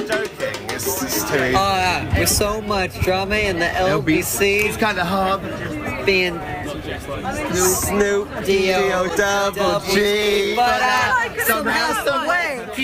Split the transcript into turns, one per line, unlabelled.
joking. It's too easy.
With so much drama in the LBC.
It's kind of hard.
Being Snoop D-O double G. But somehow, some way.